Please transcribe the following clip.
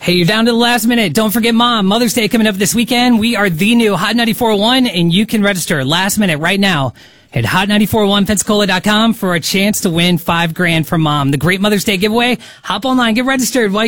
Hey, you're down to the last minute. Don't forget Mom. Mother's Day coming up this weekend. We are the new Hot 94.1, and you can register last minute right now at hot941pensacola.com for a chance to win $5,000 from Mom. The Great Mother's Day giveaway. Hop online, get registered.